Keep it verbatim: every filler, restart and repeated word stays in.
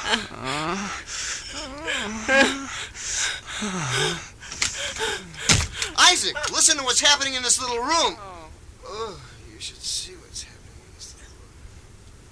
Isaac, listen to what's happening in this little room. Oh, you should see